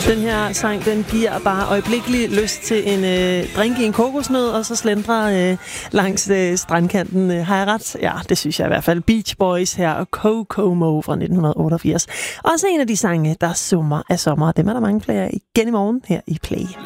Den her sang, den giver bare øjeblikkelig lyst til en drink i en kokosnød, og så slendre langs strandkanten. Har jeg ret? Ja, det synes jeg i hvert fald. Beach Boys her og Kokomo fra 1988. Også en af de sange, der summer af sommer. Dem er der mange flere igen i morgen her i Play.